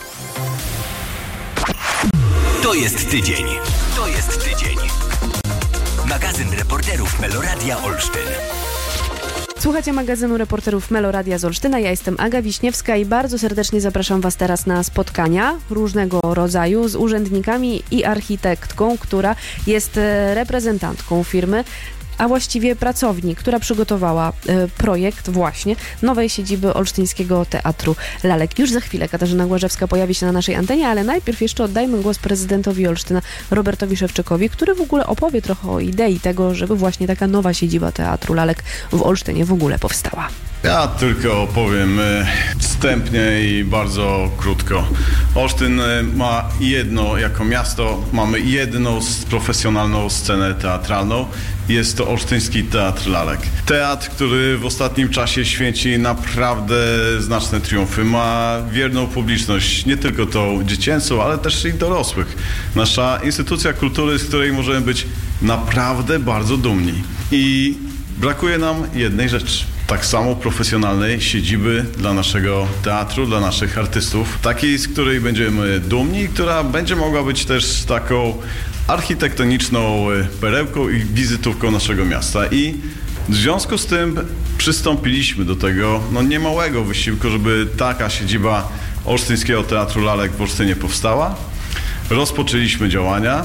To jest tydzień. To jest tydzień. Magazyn reporterów Meloradia Olsztyn. Słuchacie magazynu reporterów Meloradia z Olsztyna. Ja jestem Aga Wiśniewska i bardzo serdecznie zapraszam Was teraz na spotkania różnego rodzaju z urzędnikami i architektką, która jest reprezentantką firmy, a właściwie pracowni, która przygotowała projekt właśnie nowej siedziby Olsztyńskiego Teatru Lalek. Już za chwilę Katarzyna Głażewska pojawi się na naszej antenie, ale najpierw jeszcze oddajmy głos prezydentowi Olsztyna, Robertowi Szewczykowi, który w ogóle opowie trochę o idei tego, żeby właśnie taka nowa siedziba Teatru Lalek w Olsztynie w ogóle powstała. Ja tylko opowiem wstępnie i bardzo krótko. Olsztyn ma jedno, jako miasto, mamy jedną profesjonalną scenę teatralną. Jest to Olsztyński Teatr Lalek. Teatr, który w ostatnim czasie święci naprawdę znaczne triumfy. Ma wierną publiczność, nie tylko tą dziecięcą, ale też i dorosłych. Nasza instytucja kultury, z której możemy być naprawdę bardzo dumni. I brakuje nam jednej rzeczy. Tak samo profesjonalnej siedziby dla naszego teatru, dla naszych artystów. Takiej, z której będziemy dumni, która będzie mogła być też taką architektoniczną perełką i wizytówką naszego miasta. I w związku z tym przystąpiliśmy do tego niemałego wysiłku, żeby taka siedziba Olsztyńskiego Teatru Lalek w Olsztynie powstała. Rozpoczęliśmy działania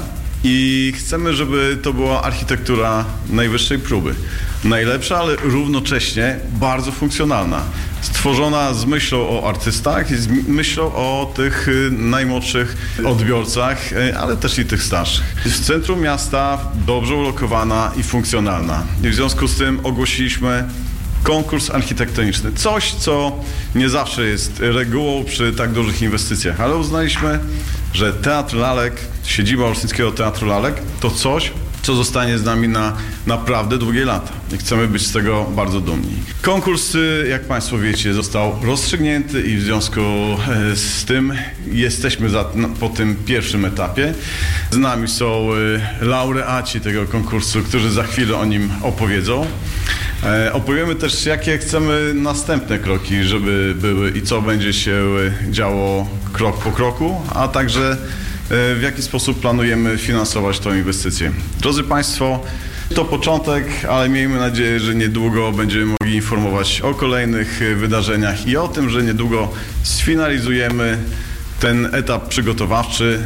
i chcemy, żeby to była architektura najwyższej próby. Najlepsza, ale równocześnie bardzo funkcjonalna. Stworzona z myślą o artystach i z myślą o tych najmłodszych odbiorcach, ale też i tych starszych. W centrum miasta, dobrze ulokowana i funkcjonalna. I w związku z tym ogłosiliśmy konkurs architektoniczny. Coś, co nie zawsze jest regułą przy tak dużych inwestycjach, ale uznaliśmy, że Teatr Lalek, siedziba Olsztyńskiego Teatru Lalek, to coś, co zostanie z nami na naprawdę długie lata. I chcemy być z tego bardzo dumni. Konkurs, jak Państwo wiecie, został rozstrzygnięty i w związku z tym jesteśmy po tym pierwszym etapie. Z nami są laureaci tego konkursu, którzy za chwilę o nim opowiedzą. Opowiemy też, jakie chcemy następne kroki, żeby były i co będzie się działo krok po kroku, a także w jaki sposób planujemy finansować tę inwestycję. Drodzy Państwo, to początek, ale miejmy nadzieję, że niedługo będziemy mogli informować o kolejnych wydarzeniach i o tym, że niedługo sfinalizujemy ten etap przygotowawczy,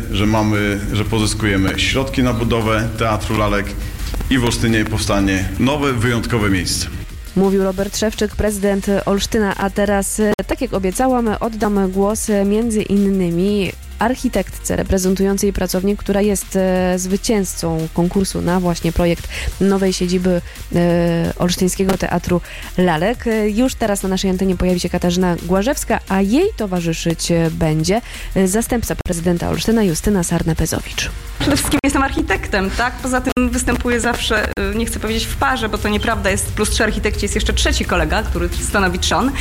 że pozyskujemy środki na budowę Teatru Lalek i w Olsztynie powstanie nowe, wyjątkowe miejsce. Mówił Robert Szewczyk, prezydent Olsztyna, a teraz, tak jak obiecałam, oddam głos między innymi architektce reprezentującej pracownię, która jest zwycięzcą konkursu na właśnie projekt nowej siedziby Olsztyńskiego Teatru Lalek. Już teraz na naszej antenie pojawi się Katarzyna Głażewska, a jej towarzyszyć będzie zastępca prezydenta Olsztyna Justyna Sarna-Pezowicz. Przede wszystkim jestem architektem, tak? Poza tym występuję zawsze, nie chcę powiedzieć w parze, bo to nieprawda, jest plus 3 architekci, jest jeszcze trzeci kolega, który stanowi trzon.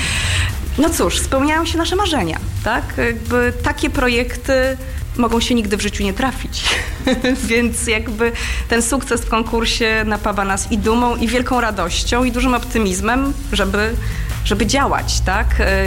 No cóż, spełniają się nasze marzenia, tak? Jakby takie projekty mogą się nigdy w życiu nie trafić. Więc jakby ten sukces w konkursie napawa nas i dumą, i wielką radością, i dużym optymizmem, żeby działać, tak?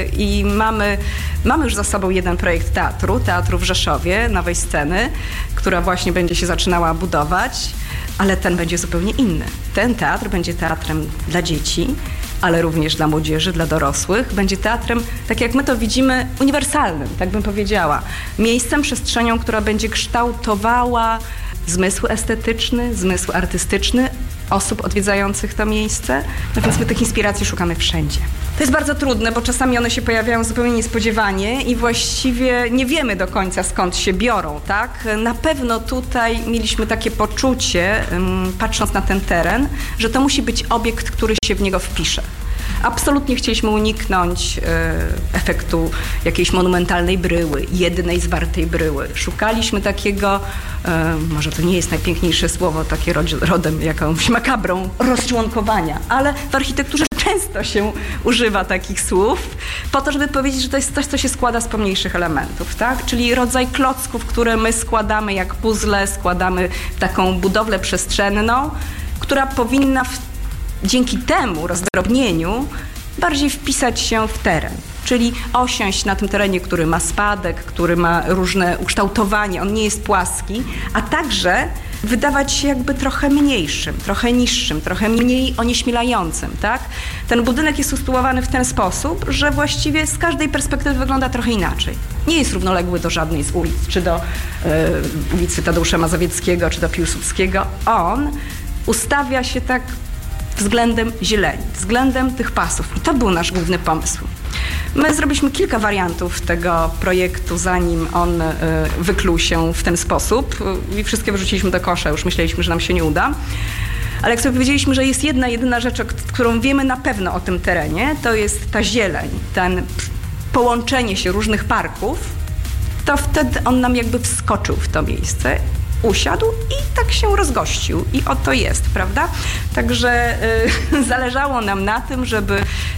I mamy już za sobą jeden projekt teatru w Rzeszowie, nowej sceny, która właśnie będzie się zaczynała budować, ale ten będzie zupełnie inny. Ten teatr będzie teatrem dla dzieci, ale również dla młodzieży, dla dorosłych. Będzie teatrem, tak jak my to widzimy, uniwersalnym, tak bym powiedziała. Miejscem, przestrzenią, która będzie kształtowała zmysł estetyczny, zmysł artystyczny osób odwiedzających to miejsce. No więc my tych inspiracji szukamy wszędzie. To jest bardzo trudne, bo czasami one się pojawiają zupełnie niespodziewanie i właściwie nie wiemy do końca, skąd się biorą, tak? Na pewno tutaj mieliśmy takie poczucie, patrząc na ten teren, że to musi być obiekt, który się w niego wpisze. Absolutnie chcieliśmy uniknąć efektu jakiejś monumentalnej bryły, jednej zwartej bryły. Szukaliśmy takiego, może to nie jest najpiękniejsze słowo, takie rodem jakąś makabrą, rozczłonkowania, ale w architekturze często się używa takich słów po to, żeby powiedzieć, że to jest coś, co się składa z pomniejszych elementów, tak? Czyli rodzaj klocków, które my składamy jak puzzle, składamy w taką budowlę przestrzenną, która powinna dzięki temu rozdrobnieniu bardziej wpisać się w teren, czyli osiąść na tym terenie, który ma spadek, który ma różne ukształtowanie, on nie jest płaski, a także wydawać się jakby trochę mniejszym, trochę niższym, trochę mniej onieśmielającym, tak? Ten budynek jest usytuowany w ten sposób, że właściwie z każdej perspektywy wygląda trochę inaczej. Nie jest równoległy do żadnej z ulic, czy do ulicy Tadeusza Mazowieckiego, czy do Piłsudskiego. On ustawia się tak względem zieleni, względem tych pasów. I to był nasz główny pomysł. My zrobiliśmy kilka wariantów tego projektu, zanim on wykluł się w ten sposób i wszystkie wyrzuciliśmy do kosza, już myśleliśmy, że nam się nie uda. Ale jak sobie powiedzieliśmy, że jest jedyna rzecz, którą wiemy na pewno o tym terenie, to jest ta zieleń, ten połączenie się różnych parków, to wtedy on nam jakby wskoczył w to miejsce, usiadł i tak się rozgościł. I oto jest, prawda? Także zależało nam na tym, żeby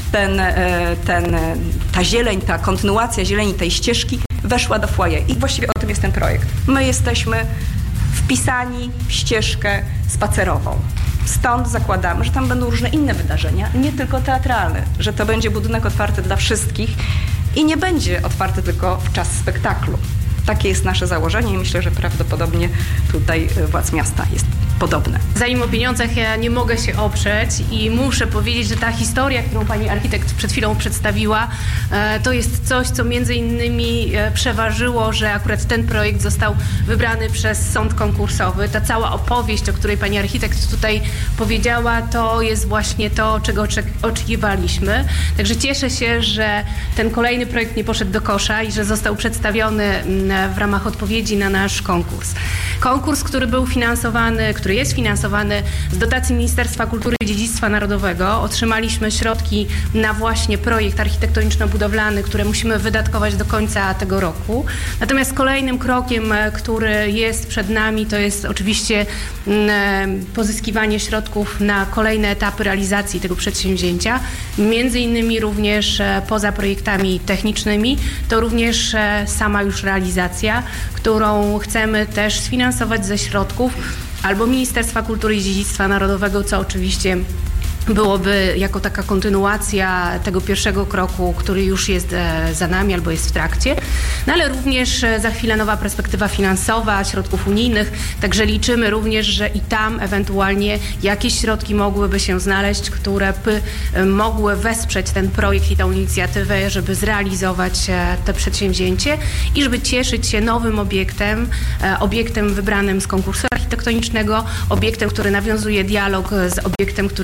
ta zieleń, ta kontynuacja zieleni, tej ścieżki weszła do foyer. I właściwie o tym jest ten projekt. My jesteśmy wpisani w ścieżkę spacerową. Stąd zakładamy, że tam będą różne inne wydarzenia, nie tylko teatralne, że to będzie budynek otwarty dla wszystkich i nie będzie otwarty tylko w czas spektaklu. Takie jest nasze założenie i myślę, że prawdopodobnie tutaj władz miasta jest podobne. Zanim o pieniądzach, ja nie mogę się oprzeć i muszę powiedzieć, że ta historia, którą pani architekt przed chwilą przedstawiła, to jest coś, co między innymi przeważyło, że akurat ten projekt został wybrany przez sąd konkursowy. Ta cała opowieść, o której pani architekt tutaj powiedziała, to jest właśnie to, czego oczekiwaliśmy. Także cieszę się, że ten kolejny projekt nie poszedł do kosza i że został przedstawiony w ramach odpowiedzi na nasz konkurs. Konkurs, który jest finansowany z dotacji Ministerstwa Kultury i Dziedzictwa Narodowego. Otrzymaliśmy środki na właśnie projekt architektoniczno-budowlany, które musimy wydatkować do końca tego roku. Natomiast kolejnym krokiem, który jest przed nami, to jest oczywiście pozyskiwanie środków na kolejne etapy realizacji tego przedsięwzięcia. Między innymi również poza projektami technicznymi, to również sama już realizacja, którą chcemy też sfinansować ze środków albo Ministerstwa Kultury i Dziedzictwa Narodowego, co oczywiście byłoby jako taka kontynuacja tego pierwszego kroku, który już jest za nami albo jest w trakcie. No ale również za chwilę nowa perspektywa finansowa, środków unijnych, także liczymy również, że i tam ewentualnie jakieś środki mogłyby się znaleźć, które by mogły wesprzeć ten projekt i tę inicjatywę, żeby zrealizować to przedsięwzięcie i żeby cieszyć się nowym obiektem wybranym z konkursu architektonicznego, obiektem, który nawiązuje dialog z obiektem, który jest obok,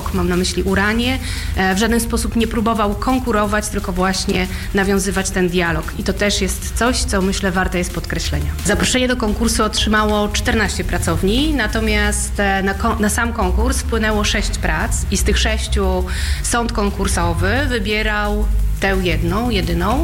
dialog, mam na myśli Uranię, w żaden sposób nie próbował konkurować, tylko właśnie nawiązywać ten dialog. I to też jest coś, co myślę warte jest podkreślenia. Zaproszenie do konkursu otrzymało 14 pracowni, natomiast na sam konkurs wpłynęło 6 prac i z tych 6 sąd konkursowy wybierał tę jedyną.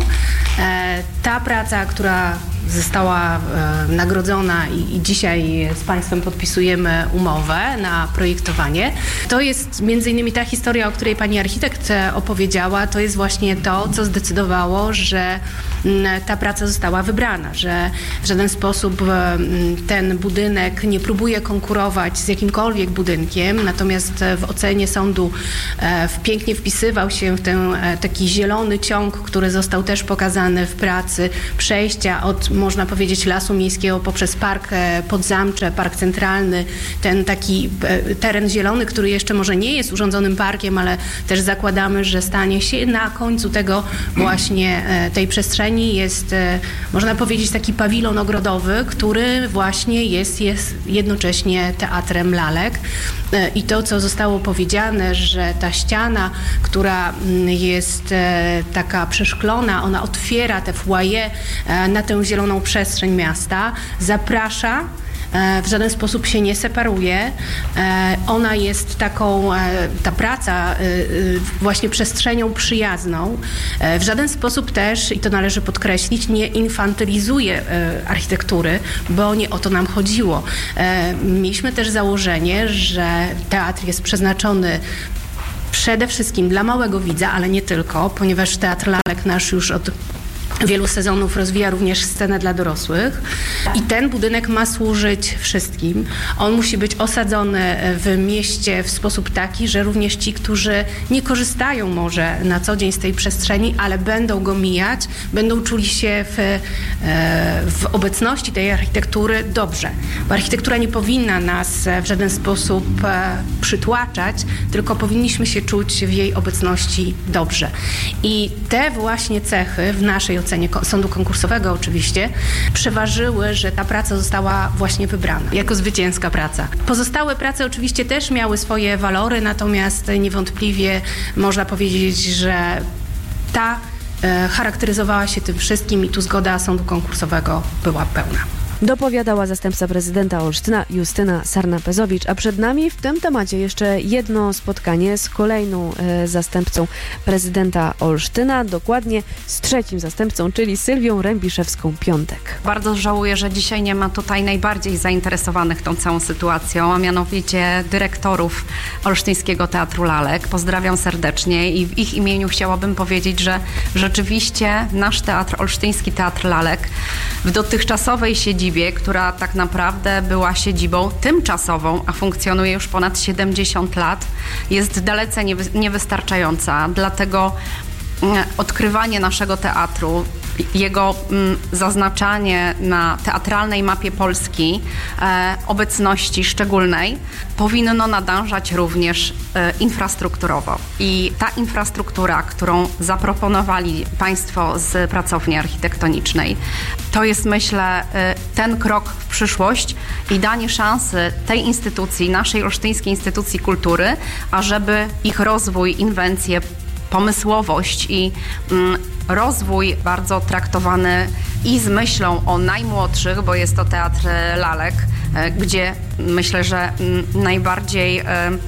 Ta praca, która została nagrodzona i dzisiaj z Państwem podpisujemy umowę na projektowanie. To jest między innymi ta historia, o której pani architekt opowiedziała. To jest właśnie to, co zdecydowało, że ta praca została wybrana, że w żaden sposób ten budynek nie próbuje konkurować z jakimkolwiek budynkiem, natomiast w ocenie sądu pięknie wpisywał się w ten taki zielony ciąg, który został też pokazany w pracy, przejścia od, można powiedzieć, Lasu Miejskiego poprzez Park Podzamcze, Park Centralny, ten taki teren zielony, który jeszcze może nie jest urządzonym parkiem, ale też zakładamy, że stanie się na końcu tego właśnie tej przestrzeni jest, można powiedzieć, taki pawilon ogrodowy, który właśnie jest jednocześnie teatrem lalek. I to, co zostało powiedziane, że ta ściana, która jest taka przeszklona, ona otwiera te foyer na tę zieloną przestrzeń miasta, zaprasza, w żaden sposób się nie separuje. Ona jest taką, ta praca właśnie przestrzenią przyjazną. W żaden sposób też, i to należy podkreślić, nie infantylizuje architektury, bo nie o to nam chodziło. Mieliśmy też założenie, że teatr jest przeznaczony przede wszystkim dla małego widza, ale nie tylko, ponieważ Teatr Lalek nasz już od wielu sezonów rozwija również scenę dla dorosłych i ten budynek ma służyć wszystkim. On musi być osadzony w mieście w sposób taki, że również ci, którzy nie korzystają może na co dzień z tej przestrzeni, ale będą go mijać, będą czuli się w obecności tej architektury dobrze. Bo architektura nie powinna nas w żaden sposób przytłaczać, tylko powinniśmy się czuć w jej obecności dobrze. I te właśnie cechy w naszej ocenie sądu konkursowego oczywiście przeważyły, że ta praca została właśnie wybrana jako zwycięska praca. Pozostałe prace oczywiście też miały swoje walory, natomiast niewątpliwie można powiedzieć, że ta charakteryzowała się tym wszystkim i tu zgoda sądu konkursowego była pełna. Dopowiadała zastępca prezydenta Olsztyna Justyna Sarna-Pezowicz, a przed nami w tym temacie jeszcze jedno spotkanie z kolejną zastępcą prezydenta Olsztyna, dokładnie z trzecim zastępcą, czyli Sylwią Rębiszewską-Piątek. Bardzo żałuję, że dzisiaj nie ma tutaj najbardziej zainteresowanych tą całą sytuacją, a mianowicie dyrektorów Olsztyńskiego Teatru Lalek. Pozdrawiam serdecznie i w ich imieniu chciałabym powiedzieć, że rzeczywiście nasz teatr, Olsztyński Teatr Lalek, w dotychczasowej siedzibie, która tak naprawdę była siedzibą tymczasową, a funkcjonuje już ponad 70 lat, jest dalece niewystarczająca. Dlatego odkrywanie naszego teatru, jego zaznaczanie na teatralnej mapie Polski obecności szczególnej powinno nadążać również infrastrukturowo. I ta infrastruktura, którą zaproponowali Państwo z pracowni architektonicznej, to jest, myślę, ten krok w przyszłość i danie szansy tej instytucji, naszej olsztyńskiej instytucji kultury, ażeby ich rozwój, inwencje, pomysłowość i rozwój bardzo traktowany i z myślą o najmłodszych, bo jest to Teatr Lalek, gdzie myślę, że najbardziej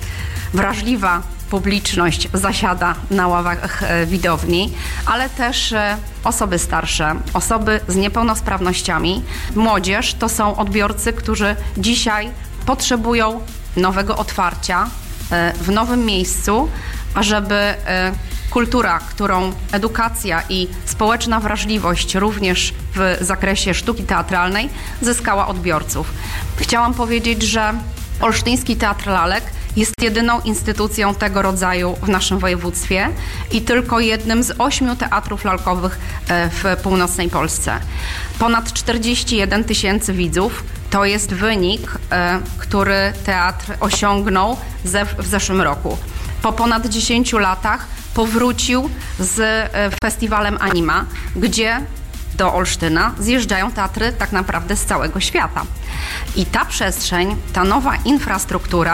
wrażliwa publiczność zasiada na ławach widowni, ale też osoby starsze, osoby z niepełnosprawnościami, młodzież to są odbiorcy, którzy dzisiaj potrzebują nowego otwarcia w nowym miejscu, ażeby kultura, którą edukacja i społeczna wrażliwość również w zakresie sztuki teatralnej zyskała odbiorców. Chciałam powiedzieć, że Olsztyński Teatr Lalek jest jedyną instytucją tego rodzaju w naszym województwie i tylko jednym z 8 teatrów lalkowych w północnej Polsce. Ponad 41 000 widzów to jest wynik, który teatr osiągnął w zeszłym roku. Po ponad 10 latach powrócił z festiwalem Anima, gdzie do Olsztyna zjeżdżają teatry tak naprawdę z całego świata. I ta przestrzeń, ta nowa infrastruktura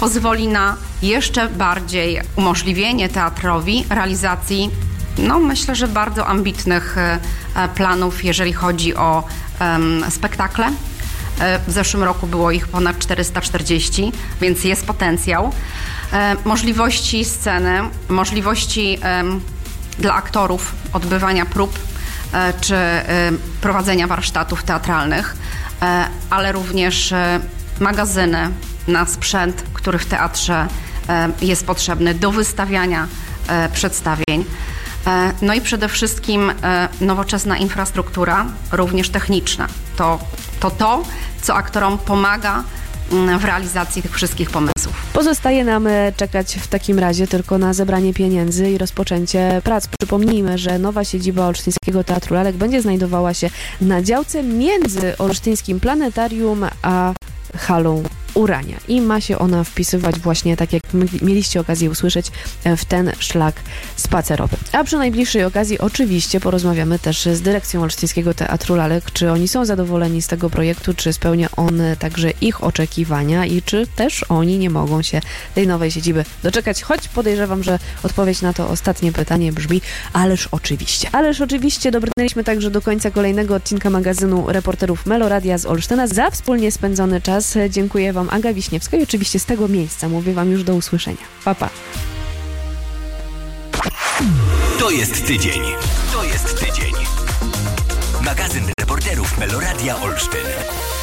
pozwoli na jeszcze bardziej umożliwienie teatrowi realizacji, no myślę, że bardzo ambitnych planów, jeżeli chodzi o spektakle. W zeszłym roku było ich ponad 440, więc jest potencjał. Możliwości sceny, możliwości dla aktorów odbywania prób czy prowadzenia warsztatów teatralnych, ale również magazyny na sprzęt, który w teatrze jest potrzebny do wystawiania przedstawień. No i przede wszystkim nowoczesna infrastruktura, również techniczna. To, co aktorom pomaga w realizacji tych wszystkich pomysłów. Pozostaje nam czekać w takim razie tylko na zebranie pieniędzy i rozpoczęcie prac. Przypomnijmy, że nowa siedziba Olsztyńskiego Teatru Lalek będzie znajdowała się na działce między Olsztyńskim Planetarium a halą Urania i ma się ona wpisywać właśnie, tak jak mieliście okazję usłyszeć, w ten szlak spacerowy. A przy najbliższej okazji oczywiście porozmawiamy też z dyrekcją Olsztyńskiego Teatru Lalek, czy oni są zadowoleni z tego projektu, czy spełnia on także ich oczekiwania i czy też oni nie mogą się tej nowej siedziby doczekać, choć podejrzewam, że odpowiedź na to ostatnie pytanie brzmi ależ oczywiście. Ależ oczywiście dobrnęliśmy także do końca kolejnego odcinka magazynu Reporterów Meloradia z Olsztyna. Za wspólnie spędzony czas dziękuję Wam, Aga Wiśniewska, i oczywiście z tego miejsca mówię Wam już do usłyszenia. Pa, pa. To jest tydzień. To jest tydzień. Magazyn Reporterów Meloradia Olsztyn.